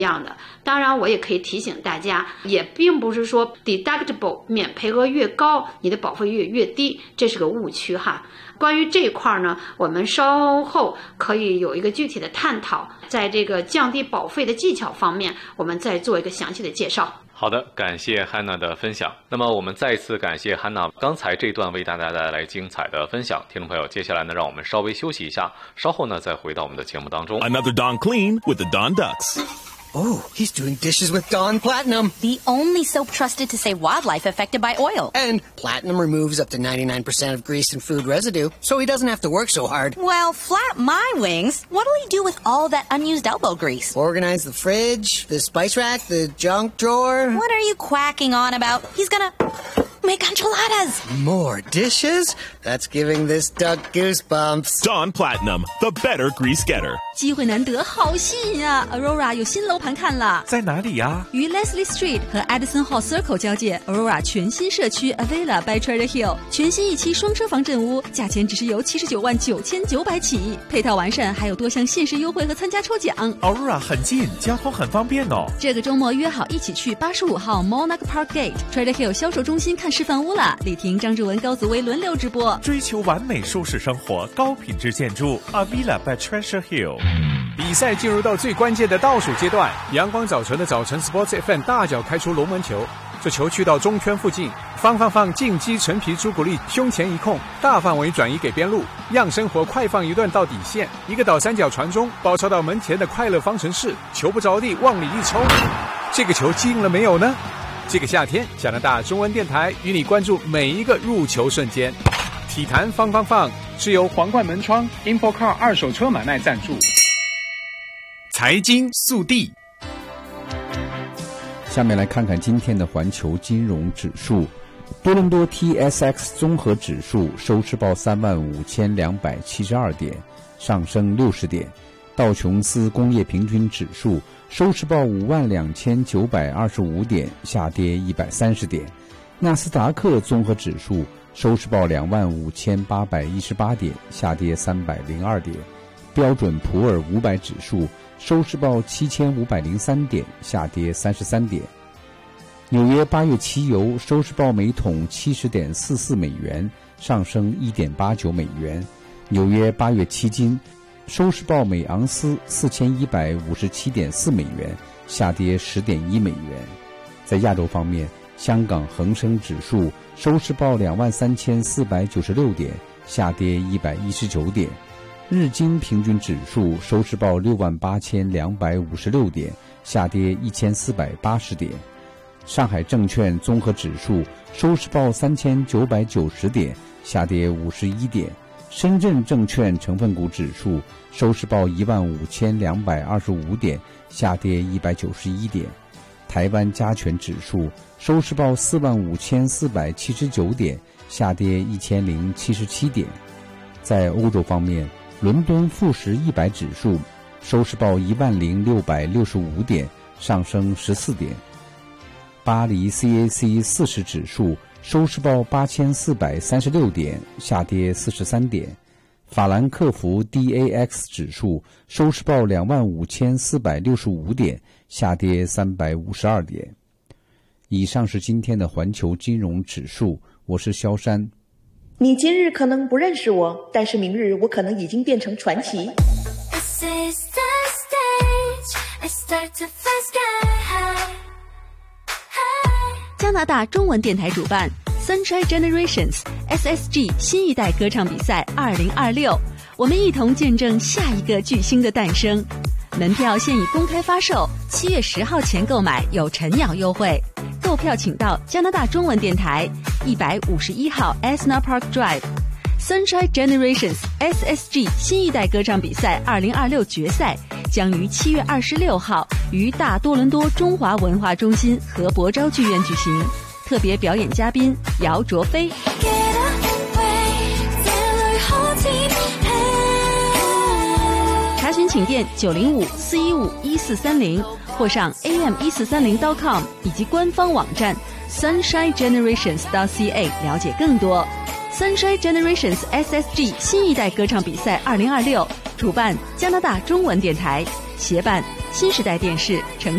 样的。当然我也可以提醒大家，也并不是说 deductible 免赔额越高你的保费越低，这是个误区哈。关于这一块呢，我们稍后可以有一个具体的探讨，在这个降低保费的技巧方面，我们再做一个详细的介绍。 好的，感谢汉娜的分享。那么我们再次感谢汉娜刚才这段为大家带来精彩的分享。听众朋友，接下来呢，让我们稍微休息一下，稍后呢再回到我们的节目当中。 Another Dawn Clean with the Dawn Ducks. Oh, he's doing dishes with Dawn Platinum. The only soap trusted to save wildlife affected by oil. And Platinum removes up to 99% of grease and food residue, so he doesn't have to work so hard. Well, flap my wings. What'll he do with all that unused elbow grease? Organize the fridge, the spice rack, the junk drawer. What are you quacking on about? He's gonna make enchiladas. More dishes? That's giving this duck goosebumps. Dawn Platinum, the better grease getter. 机会难得，好吸引啊 ！Aurora 有新楼盘看了， 在哪里呀？ 于 Leslie Street 和 Addison Hall Circle 交界 ，Aurora 全新社区 Avila by Treasure Hill 全新一期双车房镇屋，价钱只是由79.999起，配套完善，还有多项限时优惠和参加抽奖。 Aurora 很近，交通很方便哦。 这个周末约好一起去85号 Monarch Park Gate Treasure Hill 销售中心看示范屋了。李婷、张志文、高祖威轮流直播， 追求完美舒适生活，高品质建筑 Avila by Treasure Hill。 比赛进入到最关键的倒数阶段，阳光早晨的早晨 Sports FM 大脚开出龙门球，这球去到中圈附近，放进击陈皮朱古力胸前一控，大范围转移给边路，让生活快放一段到底线，一个倒三角传中，包抄到门前的快乐方程式，球不着地往里一抽，这个球进了没有呢？这个夏天，加拿大中文电台与你关注每一个入球瞬间。体坛放是由皇冠门窗 InfoCar 二手车买卖赞助。财经速递， 下面来看看今天的环球金融指数。多伦多 TSX 综合指数收市报35,272点，上升60点。道琼斯工业平均指数收市报52,925点，下跌130点。纳斯达克综合指数收市报25,818点，下跌302点。标准普尔500指数收市报7,503点，下跌33点。纽约8月期油收市报每桶70.44美元，上升1.89美元。纽约8月期金收市报每盎司4157.4美元，下跌10.1美元。在亚洲方面，香港恒生指数收市报23,496点，下跌119点。日经平均指数收市报68,256点，下跌1480点。上海证券综合指数收市报3,990点，下跌51点。深圳证券成分股指数收市报15,225点，下跌191点。台湾加权指数收市报45,479点，下跌1077点。在欧洲方面，伦敦富时100指数收市报10,665点，上升14点。巴黎 CAC 40指数收市报8,436点，下跌43点。法兰克福 DAX 指数收市报25,465点，下跌352点。以上是今天的环球金融指数，我是萧山。 你今日可能不认识我，但是明日我可能已经变成传奇。 加拿大中文电台主办 Sunshine Generations SSG 新一代歌唱比赛2026，我们一同见证下一个巨星的诞生。门票现已公开发售，7月10号前购买有陈鸟优惠。购票请到加拿大中文电台151号 Asna Park Drive。 Sunshine Generations SSG 新一代歌唱比赛2026决赛将于7月26号于大多伦多中华文化中心和博昭剧院举行，特别表演嘉宾姚卓飞。查询请电905-415-1430或上 am1430.com 以及官方网站 sunshinegenerations.ca 了解更多。Sunshine Generations SSG 新一代歌唱比赛2026主办加拿大中文电台，协办新时代电视呈